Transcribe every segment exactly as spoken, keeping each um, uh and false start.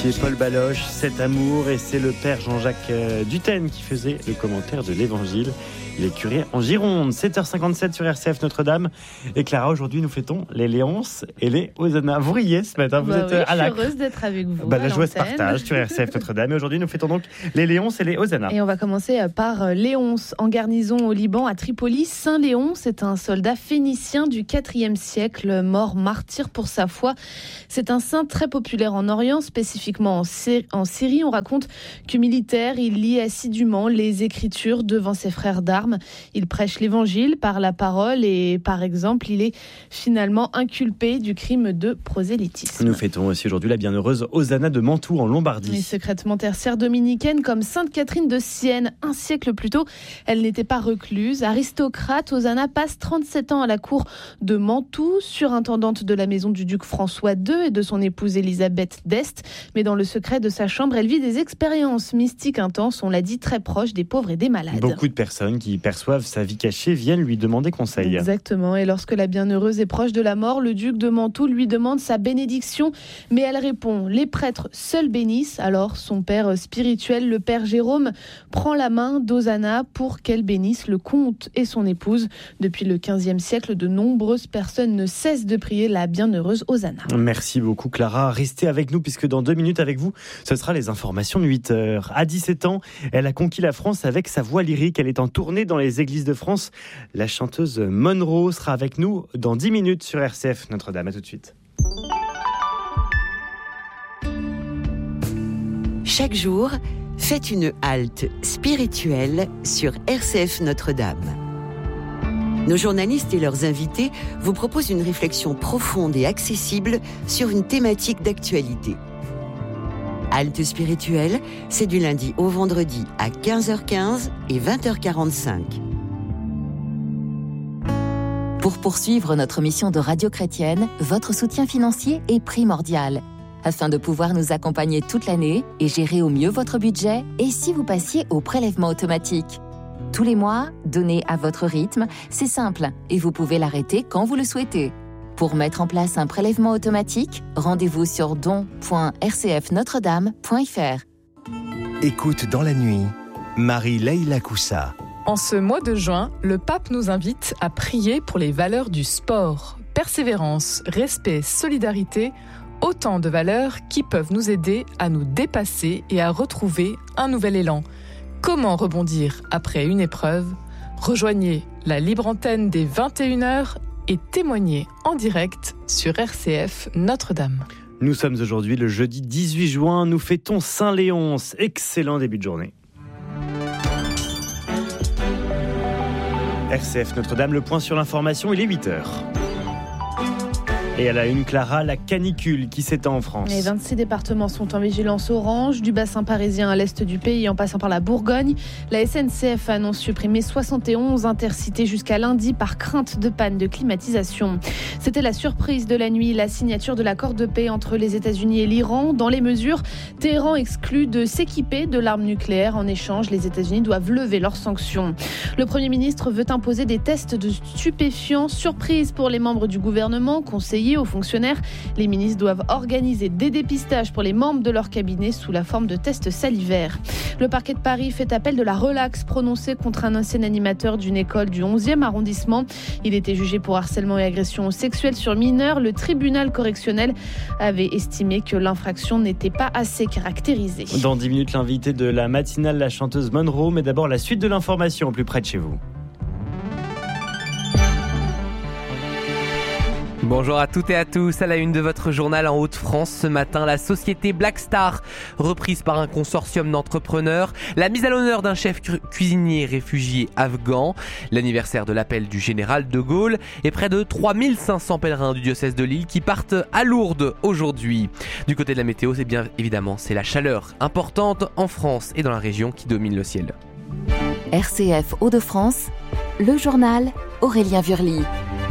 écoutiez Paul Baloche, Cet amour, et c'est le père Jean-Jacques Dutène qui faisait le commentaire de l'Évangile. Il est curé en Gironde. sept heures cinquante-sept sur R C F Notre-Dame. Et Clara, aujourd'hui nous fêtons les Léonces et les Hosanna. Vous riez ce matin, vous bah êtes oui, à la. Je suis heureuse d'être avec vous. Bah, la joie se partage sur R C F Notre-Dame. Et aujourd'hui nous fêtons donc les Léonces et les Hosanna. Et on va commencer par Léonce, en garnison au Liban, à Tripoli. Saint Léon, c'est un soldat phénicien du quatrième siècle, mort martyr pour sa foi. C'est un saint très populaire en Orient, spécifiquement en, Sy- en Syrie. On raconte que militaire, il lit assidûment les Écritures devant ses frères d'armes. Il prêche l'Évangile par la parole et, par exemple, il est finalement inculpé du crime de prosélytisme. Nous fêtons aussi aujourd'hui la bienheureuse Hosanna de Mantoue en Lombardie. Et secrètement tertiaire dominicaine comme Sainte Catherine de Sienne. Un siècle plus tôt, elle n'était pas recluse. Aristocrate, Hosanna passe trente-sept ans à la cour de Mantoue, surintendante de la maison du duc François deux et de son épouse Élisabeth d'Este. Mais dans le secret de sa chambre, elle vit des expériences mystiques intenses, on l'a dit, très proches des pauvres et des malades. Beaucoup de personnes qui perçoivent sa vie cachée viennent lui demander conseil. Exactement. Et lorsque la bienheureuse est proche de la mort, le duc de Mantoue lui demande sa bénédiction. Mais elle répond, les prêtres seuls bénissent. Alors son père spirituel, le père Jérôme, prend la main d'Hosanna pour qu'elle bénisse le comte et son épouse. Depuis le quinzième siècle, de nombreuses personnes ne cessent de prier la bienheureuse Hosanna. Merci beaucoup Clara. Restez avec nous puisque dans deux minutes avec vous, ce sera les informations de huit heures. À dix-sept ans, elle a conquis la France avec sa voix lyrique. Elle est en tournée dans les églises de France. La chanteuse Monroe sera avec nous dans dix minutes sur R C F Notre-Dame. À tout de suite. Chaque jour, faites une halte spirituelle sur R C F Notre-Dame. Nos journalistes et leurs invités vous proposent une réflexion profonde et accessible sur une thématique d'actualité. Halte spirituelle, c'est du lundi au vendredi à quinze heures quinze et vingt heures quarante-cinq. Pour poursuivre notre mission de radio chrétienne, votre soutien financier est primordial. Afin de pouvoir nous accompagner toute l'année et gérer au mieux votre budget, et si vous passiez au prélèvement automatique. Tous les mois, donnez à votre rythme, c'est simple et vous pouvez l'arrêter quand vous le souhaitez. Pour mettre en place un prélèvement automatique, rendez-vous sur don point r c f notre dame point f r. Écoute dans la nuit, Marie-Leila Koussa. En ce mois de juin, le pape nous invite à prier pour les valeurs du sport. Persévérance, respect, solidarité, autant de valeurs qui peuvent nous aider à nous dépasser et à retrouver un nouvel élan. Comment rebondir après une épreuve ? Rejoignez la libre antenne des vingt et une heures et témoignez en direct sur R C F Notre-Dame. Nous sommes aujourd'hui le jeudi dix-huit juin. Nous fêtons Saint-Léonce. Excellent début de journée. R C F Notre-Dame, le point sur l'information, il est huit heures. Et à la une, Clara, la canicule qui s'étend en France. Les vingt-six départements sont en vigilance orange, du bassin parisien à l'est du pays en passant par la Bourgogne. La S N C F annonce supprimer soixante et onze intercités jusqu'à lundi par crainte de panne de climatisation. C'était la surprise de la nuit, la signature de l'accord de paix entre les États-Unis et l'Iran. Dans les mesures, Téhéran exclut de s'équiper de l'arme nucléaire. En échange, les États-Unis doivent lever leurs sanctions. Le Premier ministre veut imposer des tests de stupéfiants. Surprise pour les membres du gouvernement, conseillers aux fonctionnaires. Les ministres doivent organiser des dépistages pour les membres de leur cabinet sous la forme de tests salivaires. Le parquet de Paris fait appel de la relaxe prononcée contre un ancien animateur d'une école du onzième arrondissement. Il était jugé pour harcèlement et agression sexuelle sur mineurs. Le tribunal correctionnel avait estimé que l'infraction n'était pas assez caractérisée. Dans dix minutes, l'invité de la matinale, la chanteuse Monroe, mais d'abord la suite de l'information au plus près de chez vous. Bonjour à toutes et à tous, à la une de votre journal en Hauts-de-France ce matin, la société Black Star, reprise par un consortium d'entrepreneurs, la mise à l'honneur d'un chef cu- cuisinier réfugié afghan, l'anniversaire de l'appel du général de Gaulle et près de trois mille cinq cents pèlerins du diocèse de Lille qui partent à Lourdes aujourd'hui. Du côté de la météo, c'est bien évidemment, c'est la chaleur importante en France et dans la région qui domine le ciel. R C F Hauts-de-France, le journal Aurélien Vurly.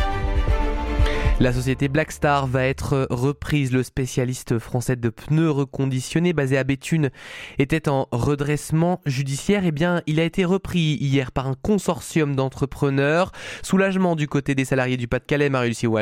La société Black Star va être reprise. Le spécialiste français de pneus reconditionnés basé à Béthune était en redressement judiciaire. Eh bien, il a été repris hier par un consortium d'entrepreneurs. Soulagement du côté des salariés du Pas-de-Calais, Marie-Lucie Walsh.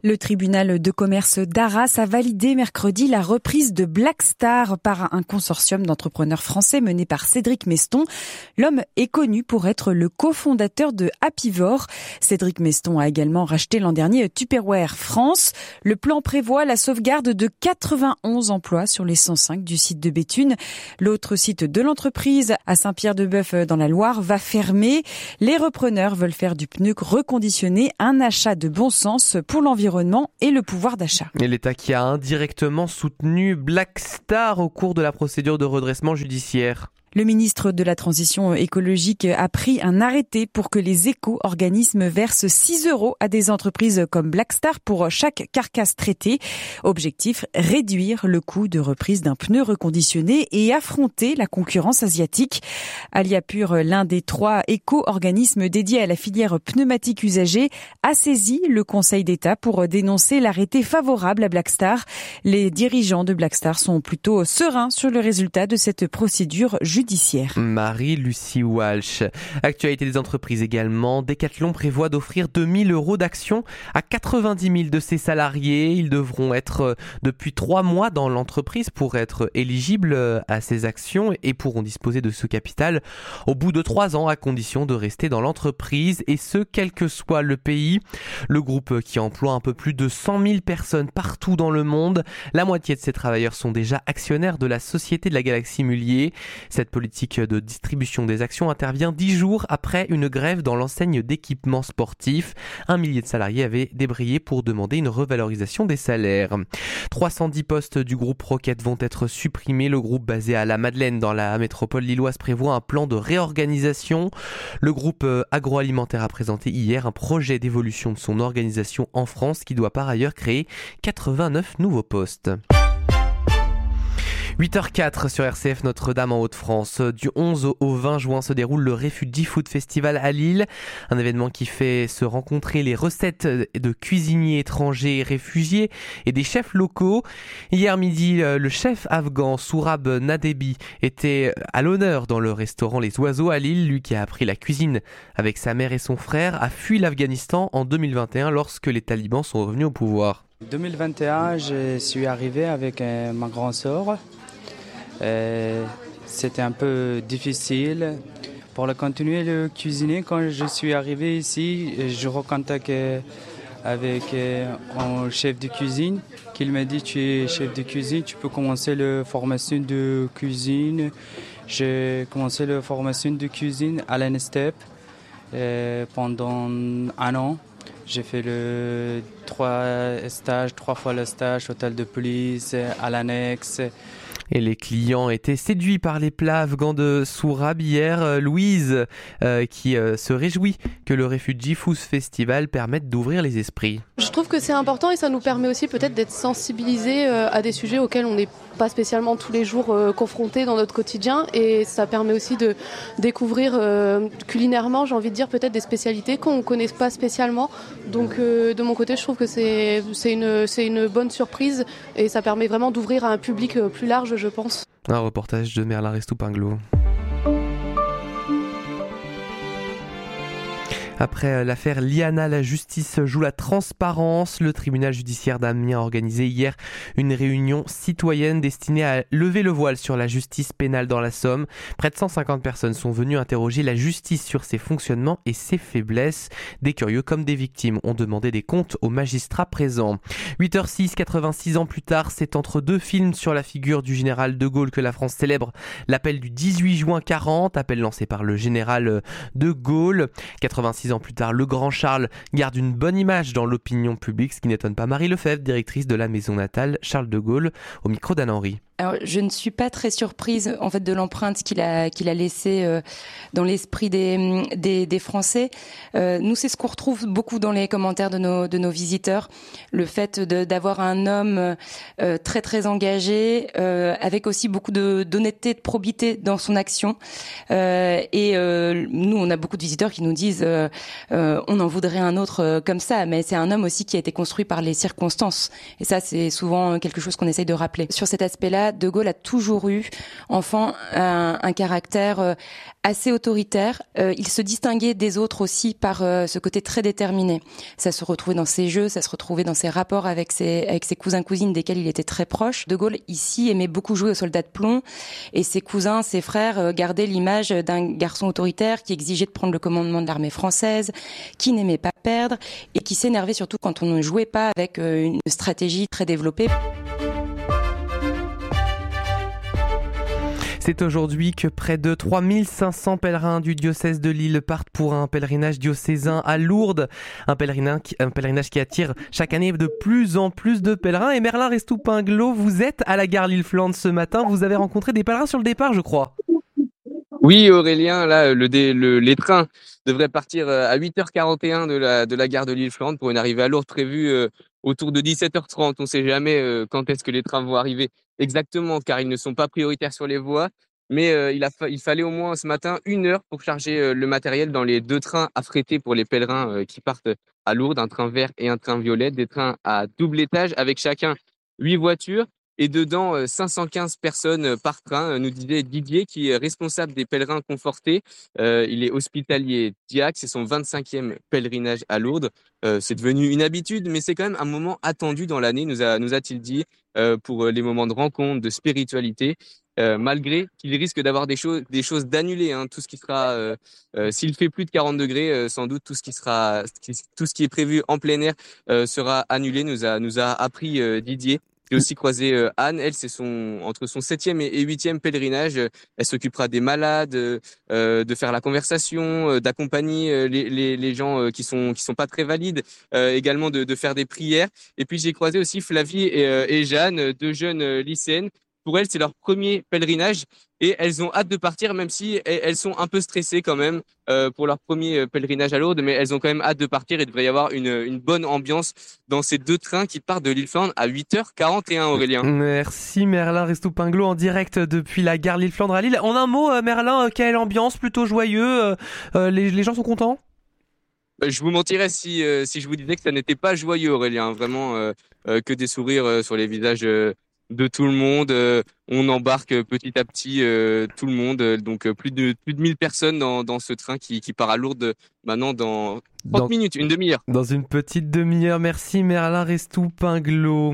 Le tribunal de commerce d'Arras a validé mercredi la reprise de Black Star par un consortium d'entrepreneurs français mené par Cédric Meston. L'homme est connu pour être le cofondateur de Happyvore. Cédric Meston a également racheté l'an dernier Tupperware France. Le plan prévoit la sauvegarde de quatre-vingt-onze emplois sur les cent cinq du site de Béthune. L'autre site de l'entreprise, à Saint-Pierre-de-Bœuf dans la Loire, va fermer. Les repreneurs veulent faire du pneu reconditionné un achat de bon sens pour l'environnement et le pouvoir d'achat. Et l'État qui a indirectement soutenu Black Star au cours de la procédure de redressement judiciaire. Le ministre de la Transition écologique a pris un arrêté pour que les éco-organismes versent six euros à des entreprises comme Black Star pour chaque carcasse traitée. Objectif, réduire le coût de reprise d'un pneu reconditionné et affronter la concurrence asiatique. Aliapur, l'un des trois éco-organismes dédiés à la filière pneumatique usagée, a saisi le Conseil d'État pour dénoncer l'arrêté favorable à Black Star. Les dirigeants de Black Star sont plutôt sereins sur le résultat de cette procédure judiciaire. Marie-Lucie Walsh. Actualité des entreprises également. Decathlon prévoit d'offrir deux mille euros d'actions à quatre-vingt-dix mille de ses salariés. Ils devront être depuis trois mois dans l'entreprise pour être éligibles à ces actions et pourront disposer de ce capital au bout de trois ans à condition de rester dans l'entreprise et ce, quel que soit le pays. Le groupe qui emploie un peu plus de cent mille personnes partout dans le monde. La moitié de ces travailleurs sont déjà actionnaires de la Société de la Galaxie Mullier. Cette politique de distribution des actions intervient dix jours après une grève dans l'enseigne d'équipements sportifs. Un millier de salariés avaient débrayé pour demander une revalorisation des salaires. trois cent dix postes du groupe Rocket vont être supprimés. Le groupe basé à la Madeleine dans la métropole lilloise prévoit un plan de réorganisation. Le groupe agroalimentaire a présenté hier un projet d'évolution de son organisation en France qui doit par ailleurs créer quatre-vingt-neuf nouveaux postes. huit heures quatre sur R C F Notre-Dame en Hauts-de-France. Du onze au vingt juin se déroule le Refugee Food Festival à Lille. Un événement qui fait se rencontrer les recettes de cuisiniers étrangers réfugiés et des chefs locaux. Hier midi, le chef afghan Sourab Nadebi était à l'honneur dans le restaurant Les Oiseaux à Lille. Lui qui a appris la cuisine avec sa mère et son frère a fui l'Afghanistan en deux mille vingt et un lorsque les talibans sont revenus au pouvoir. En deux mille vingt et un, je suis arrivé avec ma grande sœur. Euh, c'était un peu difficile pour le continuer de cuisiner. Quand je suis arrivé ici, je recontacte avec un chef de cuisine qui m'a dit: tu es chef de cuisine, tu peux commencer la formation de cuisine. J'ai commencé la formation de cuisine à l'A N S T E P euh, pendant un an. J'ai fait le trois stages, trois fois le stage, hôtel de police, à l'annexe. Et les clients étaient séduits par les plats afghans de Sourab hier. Louise, euh, qui euh, se réjouit que le Refugee Food Festival permette d'ouvrir les esprits. Je trouve que c'est important et ça nous permet aussi peut-être d'être sensibilisés euh, à des sujets auxquels on n'est pas spécialement tous les jours euh, confrontés dans notre quotidien, et ça permet aussi de découvrir euh, culinairement, j'ai envie de dire, peut-être des spécialités qu'on ne connaît pas spécialement. Donc euh, de mon côté, je trouve que c'est, c'est, une, c'est une bonne surprise et ça permet vraiment d'ouvrir à un public euh, plus large, je pense. Un reportage de Merlin Restoupinglot. Après l'affaire Liana, la justice joue la transparence. Le tribunal judiciaire d'Amiens a organisé hier une réunion citoyenne destinée à lever le voile sur la justice pénale dans la Somme. Près de cent cinquante personnes sont venues interroger la justice sur ses fonctionnements et ses faiblesses. Des curieux comme des victimes ont demandé des comptes aux magistrats présents. huit heures six, quatre-vingt-six ans plus tard, c'est entre deux films sur la figure du général de Gaulle que la France célèbre l'appel du dix-huit juin quarante, appel lancé par le général de Gaulle. quatre-vingt-six ans plus tard, le grand Charles garde une bonne image dans l'opinion publique, ce qui n'étonne pas Marie Lefebvre, directrice de la maison natale Charles de Gaulle, au micro d'Anne Henry. Alors, je ne suis pas très surprise en fait de l'empreinte qu'il a qu'il a laissée euh, dans l'esprit des des, des Français. Euh, nous, c'est ce qu'on retrouve beaucoup dans les commentaires de nos de nos visiteurs, le fait de, d'avoir un homme euh, très très engagé, euh, avec aussi beaucoup de d'honnêteté, de probité dans son action. Euh, et euh, nous, on a beaucoup de visiteurs qui nous disent euh, euh, on en voudrait un autre euh, comme ça, mais c'est un homme aussi qui a été construit par les circonstances. Et ça, c'est souvent quelque chose qu'on essaye de rappeler. Sur cet aspect-là, là, De Gaulle a toujours eu, enfant, un, un caractère euh, assez autoritaire. Euh, il se distinguait des autres aussi par euh, ce côté très déterminé. Ça se retrouvait dans ses jeux, ça se retrouvait dans ses rapports avec ses, avec ses cousins cousines desquels il était très proche. De Gaulle ici aimait beaucoup jouer aux soldats de plomb et ses cousins, ses frères euh, gardaient l'image d'un garçon autoritaire qui exigeait de prendre le commandement de l'armée française, qui n'aimait pas perdre et qui s'énervait surtout quand on ne jouait pas avec euh, une stratégie très développée. C'est aujourd'hui que près de trois mille cinq cents pèlerins du diocèse de Lille partent pour un pèlerinage diocésain à Lourdes. Un pèlerinage, un pèlerinage qui attire chaque année de plus en plus de pèlerins. Et Merlin Restoupinglo, vous êtes à la gare Lille-Flandre ce matin. Vous avez rencontré des pèlerins sur le départ, je crois. Oui, Aurélien, là, le, le, les trains devraient partir à huit heures quarante et un de la, de la gare de Lille-Flandre pour une arrivée à Lourdes prévue euh, autour de dix-sept heures trente. On ne sait jamais euh, quand est-ce que les trains vont arriver exactement, car ils ne sont pas prioritaires sur les voies. Mais euh, il, a fa- il fallait au moins ce matin une heure pour charger euh, le matériel dans les deux trains affrétés pour les pèlerins euh, qui partent à Lourdes, un train vert et un train violet, des trains à double étage avec chacun huit voitures. Et dedans, cinq cent quinze personnes par train, nous disait Didier, qui est responsable des pèlerins confortés. Euh, il est hospitalier diacre, c'est son vingt-cinquième pèlerinage à Lourdes. Euh, c'est devenu une habitude, mais c'est quand même un moment attendu dans l'année, nous, a, nous a-t-il dit, euh, pour les moments de rencontre, de spiritualité. Euh, malgré qu'il risque d'avoir des choses, des choses d'annulées, hein, tout ce qui sera, euh, euh, s'il fait plus de quarante degrés, euh, sans doute tout ce qui sera, tout ce qui est prévu en plein air euh, sera annulé. Nous a, nous a appris euh, Didier. J'ai aussi croisé euh, Anne. Elle, c'est son entre son septième et huitième pèlerinage. Elle s'occupera des malades, euh, de faire la conversation, euh, d'accompagner euh, les, les, les gens euh, qui sont qui sont pas très valides, euh, également de, de faire des prières. Et puis j'ai croisé aussi Flavie et, euh, et Jeanne, deux jeunes euh, lycéennes. Pour elles, c'est leur premier pèlerinage et elles ont hâte de partir, même si elles sont un peu stressées quand même euh, pour leur premier pèlerinage à Lourdes, mais elles ont quand même hâte de partir et il devrait y avoir une, une bonne ambiance dans ces deux trains qui partent de Lille-Flandre à huit heures quarante et un, Aurélien. Merci Merlin Restoupinglo en direct depuis la gare Lille-Flandre à Lille. En un mot, Merlin, quelle ambiance, plutôt joyeux, euh, les, les gens sont contents ? Je vous mentirais si, euh, si je vous disais que ça n'était pas joyeux, Aurélien, vraiment euh, euh, que des sourires euh, sur les visages euh, de tout le monde, euh, on embarque petit à petit euh, tout le monde, donc euh, plus de plus de mille personnes dans dans ce train qui qui part à Lourdes maintenant dans trente dans, minutes, une demi-heure. Dans une petite demi-heure. Merci Merlin Restoupinglo.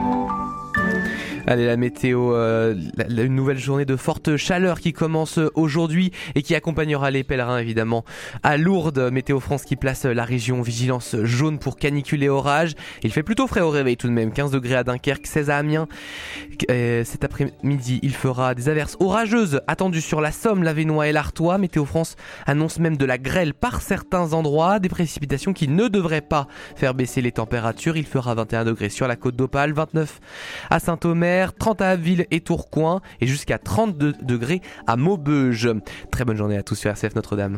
Allez, la météo, euh, la, une nouvelle journée de forte chaleur qui commence aujourd'hui et qui accompagnera les pèlerins évidemment à Lourdes. Météo France qui place la région vigilance jaune pour canicule et orage. Il fait plutôt frais au réveil tout de même, quinze degrés à Dunkerque, seize à Amiens. Euh, cet après-midi, il fera des averses orageuses attendues sur la Somme, l'Avesnois et l'Artois. Météo France annonce même de la grêle par certains endroits, des précipitations qui ne devraient pas faire baisser les températures. Il fera vingt et un degrés sur la côte d'Opale, vingt-neuf à Saint-Omer, trente à Abbeville et Tourcoing et jusqu'à trente-deux degrés à Maubeuge. Très bonne journée à tous sur R C F Notre-Dame.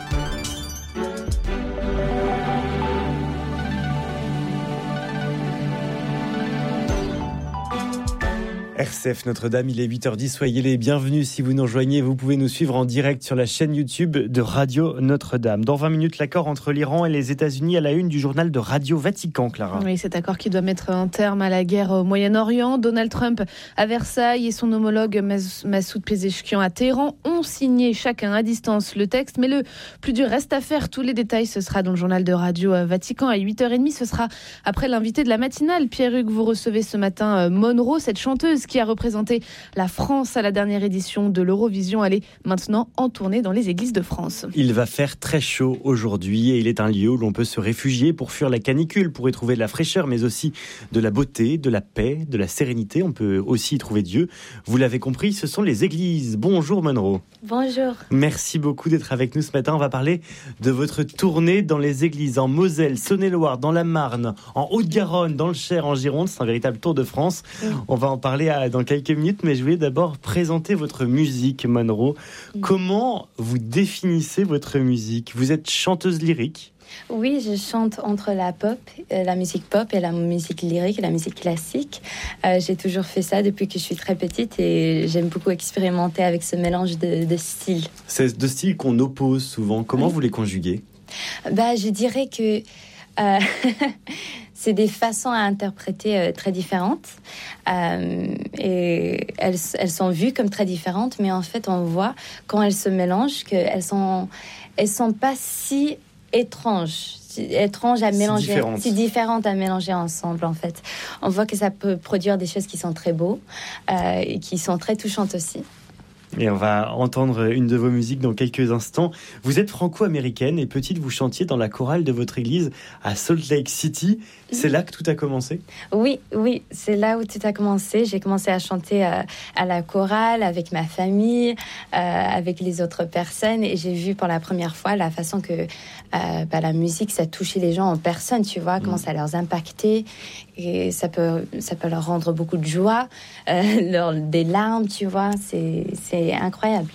R C F Notre-Dame, il est huit heures dix, soyez les bienvenus si vous nous rejoignez. Vous pouvez nous suivre en direct sur la chaîne YouTube de Radio Notre-Dame. Dans vingt minutes, l'accord entre l'Iran et les États-Unis à la une du journal de Radio Vatican, Clara. Oui, cet accord qui doit mettre un terme à la guerre au Moyen-Orient. Donald Trump à Versailles et son homologue Massoud Pezeshkian à Téhéran ont signé chacun à distance le texte. Mais le plus dur reste à faire. Tous les détails, ce sera dans le journal de Radio Vatican à huit heures trente. Ce sera après l'invité de la matinale. Pierre-Hugues, vous recevez ce matin Monroe, cette chanteuse qui a représenté la France à la dernière édition de l'Eurovision. Elle est maintenant en tournée dans les églises de France. Il va faire très chaud aujourd'hui et il est un lieu où l'on peut se réfugier pour fuir la canicule, pour y trouver de la fraîcheur, mais aussi de la beauté, de la paix, de la sérénité. On peut aussi y trouver Dieu. Vous l'avez compris, ce sont les églises. Bonjour Monroe. Bonjour. Merci beaucoup d'être avec nous ce matin. On va parler de votre tournée dans les églises en Moselle, Saône-et-Loire, dans la Marne, en Haute-Garonne, dans le Cher, en Gironde. C'est un véritable tour de France. Oui. On va en parler à, dans quelques minutes, mais je voulais d'abord présenter votre musique, Monroe. Oui. Comment vous définissez votre musique ? Vous êtes chanteuse lyrique ? Oui, je chante entre la pop, euh, la musique pop et la musique lyrique, la musique classique. Euh, j'ai toujours fait ça depuis que je suis très petite et j'aime beaucoup expérimenter avec ce mélange de, de styles. C'est deux styles qu'on oppose souvent. Comment oui. vous les conjuguez ? Bah, je dirais que... Euh, c'est des façons à interpréter euh, très différentes. Euh, et elles, elles sont vues comme très différentes, mais en fait, on voit quand elles se mélangent qu'elles sont, elles sont pas si étranges. étranges à mélanger, si différentes. si différentes à mélanger ensemble en fait. On voit que ça peut produire des choses qui sont très beaux euh, et qui sont très touchantes aussi. Et on va entendre une de vos musiques dans quelques instants. Vous êtes franco-américaine et petite, vous chantiez dans la chorale de votre église à Salt Lake City. C'est là que tout a commencé ? Oui, oui, c'est là où tout a commencé. J'ai commencé à chanter euh, à la chorale avec ma famille, euh, avec les autres personnes, et j'ai vu pour la première fois la façon que euh, bah, la musique, ça touchait les gens en personne, tu vois, comment mmh. ça leur impactait, et ça peut, ça peut leur rendre beaucoup de joie, euh, leur, des larmes, tu vois, c'est, c'est incroyable.